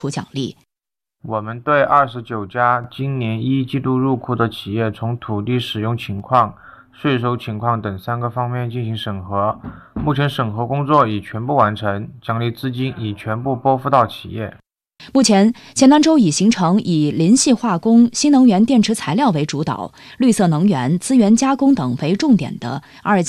出奖励。 我们对29家今年1季度入库的企业从土地使用情况、税收情况等3个方面进行审核，目前审核工作已全部完成，奖励资金已全部拨付到企业。 目前，黔南州已形成以林系化工、新能源电池材料为主导，绿色能源、资源加工等为重点的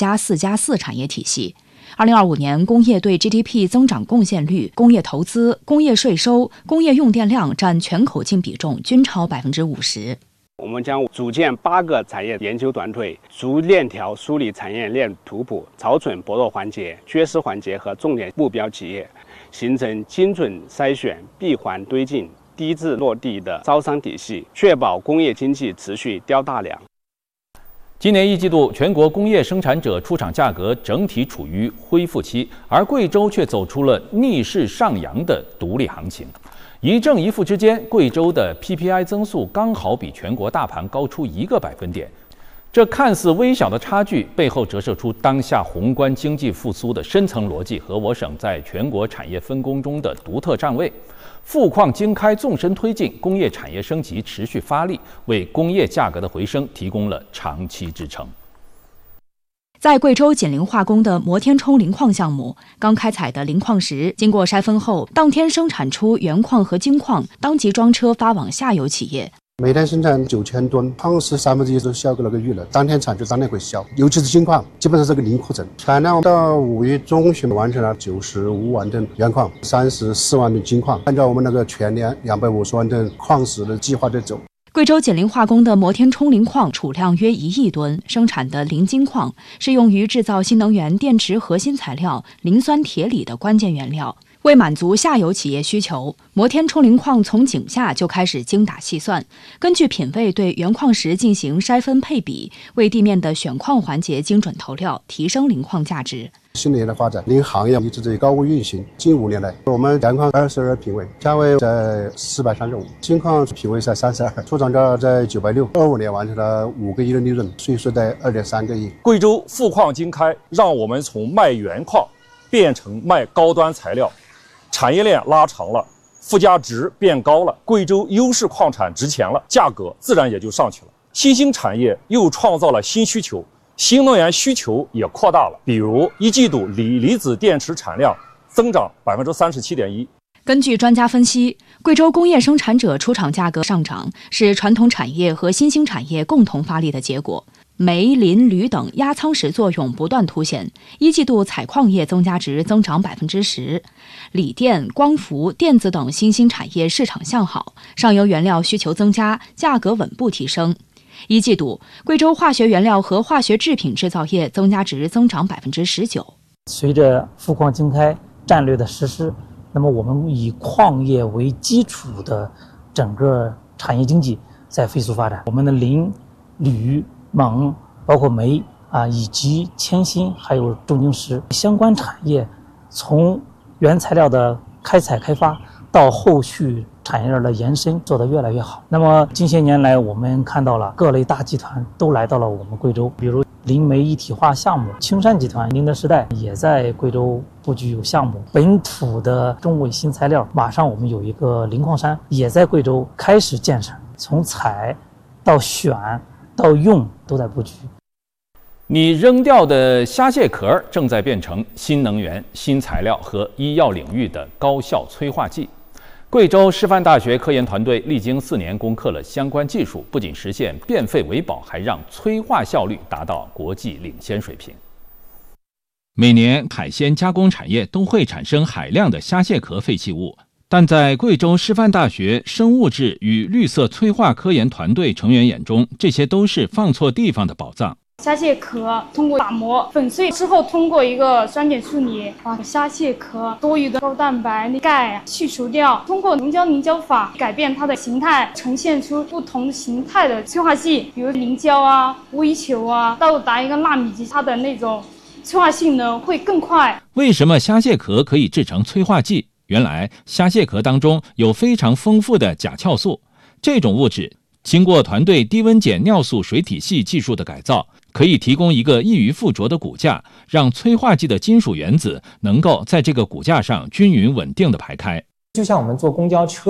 2+4+4产业体系。2025年，工业对 GDP 增长贡献率、工业投资、工业税收、工业用电量占全口径比重均超50%。 我们将组建8个产业研究团队，逐链条梳理产业链图谱，找准薄弱环节、缺失环节和重点目标企业，形成精准筛选、闭环推进、低质落地的招商体系，确保工业经济持续叼大梁。 今年1季度，全国工业生产者出厂价格整体处于恢复期，而贵州却走出了逆势上扬的独立行情。一正一负之间，贵州的 PPI 增速刚好比全国大盘高出1个百分点。这看似微小的差距，背后折射出当下宏观经济复苏的深层逻辑和我省在全国产业分工中的独特站位。富矿经开纵深推进，工业产业升级持续发力，为工业价格的回升提供了长期支撑。 在贵州锦陵化工的摩天冲磷矿项目，刚开采的磷矿石经过筛分后，当天生产出原矿和精矿，当即装车发往下游企业。 每天生产9000吨，矿石1/3都销给那个玉了，当天产就当天会销，尤其是金矿，基本上是个零库存。产量到5月中旬完成了95万吨原矿，34万吨金矿，按照我们那个全年250万吨矿石的计划在走。 贵州锦陵化工的摩天冲磷矿储量约1亿吨，生产的磷金矿是用于制造新能源电池核心材料磷酸铁锂的关键原料。为满足下游企业需求，摩天冲磷矿从井下就开始精打细算，根据品位对原矿石进行筛分配比，为地面的选矿环节精准投料，提升磷矿价值。 新年的发展，磷行业一直在高位运行。近5年来，我们原矿22品位，价位在435，金矿品位在32，出厂价在960，25年完成了5个亿的利润，税收在2.3个亿。 贵州富矿经开，让我们从卖原矿变成卖高端材料。产业链拉长了，附加值变高了，贵州优势矿产值钱了，价格自然也就上去了。新兴产业又创造了新需求，新能源需求也扩大了。比如1季度锂离子电池产量增长37.1%。 根据专家分析，贵州工业生产者出厂价格上涨是传统产业和新兴产业共同发力的结果。煤、磷、铝等压舱石作用不断凸显，1季度采矿业增加值增长10%，锂电、光伏、电子等新兴产业市场向好，上游原料需求增加，价格稳步提升。1季度，贵州化学原料和化学制品制造业增加值增长19%。 随着富矿经开战略的实施，那么我们以矿业为基础的整个产业经济在飞速发展，我们的磷、铝、锰，包括煤以及铅锌，还有重晶石相关产业，从原材料的开采开发到后续产业链的延伸，做得越来越好。那么近些年来，我们看到了各类大集团都来到了我们贵州，比如磷煤一体化项目，青山集团、宁德时代也在贵州布局有项目。本土的中伟新材料，马上我们有一个磷矿山也在贵州开始建设，从采到选到用都在布局。 你扔掉的虾蟹壳正在变成新能源、新材料和医药领域的高效催化剂。贵州师范大学科研团队历经4年攻克了相关技术，不仅实现变废为宝，还让催化效率达到国际领先水平。每年海鲜加工产业都会产生海量的虾蟹壳废弃物，但在贵州师范大学生物质与绿色催化科研团队成员眼中，这些都是放错地方的宝藏。 虾蟹壳通过打磨粉碎之后，通过一个酸碱处理，把虾蟹壳多余的高蛋白、钙去除掉，通过溶胶凝胶法改变它的形态，呈现出不同形态的催化剂，比如凝胶微球到达一个纳米级，它的那种催化性能会更快。 为什么虾蟹壳可以制成催化剂？原来虾蟹壳当中有非常丰富的甲壳素，这种物质经过团队低温碱尿素水体系技术的改造，可以提供一个易于附着的骨架，让催化剂的金属原子能够在这个骨架上均匀稳定的排开。 就像我们坐公交车